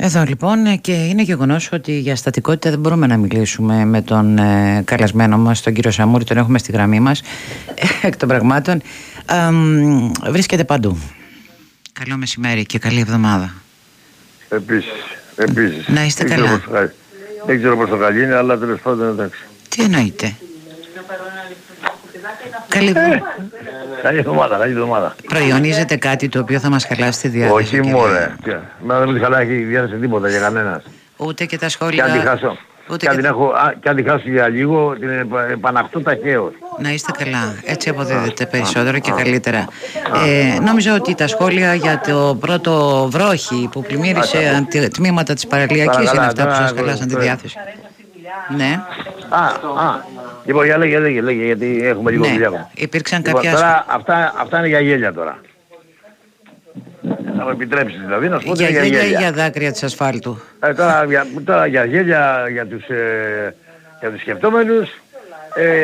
Εδώ λοιπόν, και είναι γεγονός ότι για στατικότητα δεν μπορούμε να μιλήσουμε με τον καλεσμένο μας, τον κύριο Σαμούρη, τον έχουμε στη γραμμή μας, εκ των πραγμάτων. Βρίσκεται παντού. Καλό μεσημέρι και καλή εβδομάδα. Επίσης. Να είστε καλά. Δεν ξέρω πώς το καλή είναι, αλλά τέλος πάντων εντάξει. Τι εννοείται? Καλή εβδομάδα. Προϊονίζεται κάτι το οποίο θα μας χαλάσει τη διάθεση? Όχι μωρέ. Μα δεν μου χαλάει η διάθεση τίποτα για κανένας. Ούτε και τα σχόλια. Και αν τη χάσω. Και αν τη χάσω για λίγο, την επαναχτώ ταχαίως. Να είστε καλά. Έτσι αποδίδεται περισσότερο και καλύτερα. Νόμιζα ότι τα σχόλια για το πρώτο βρόχι που πλημμύρισε τμήματα της παραλιακής είναι αυτά που σας χαλάσαν τη διάθεση. Ναι. Λοιπόν, λέγε, γιατί έχουμε λίγο δουλειά. Υπήρξαν Λοιπόν, κάποια... τώρα, αυτά είναι για γέλια τώρα. Θα μου επιτρέψεις δηλαδή να σου πω για για γέλια ή γέλια. για δάκρυα της ασφάλτου? Τώρα για γέλια για τους σκεπτόμενους.